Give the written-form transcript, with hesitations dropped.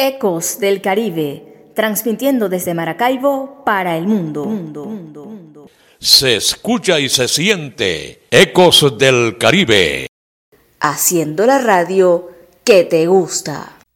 Ecos del Caribe, transmitiendo desde Maracaibo para el mundo. Se escucha y se siente Ecos del Caribe. Haciendo la radio que te gusta.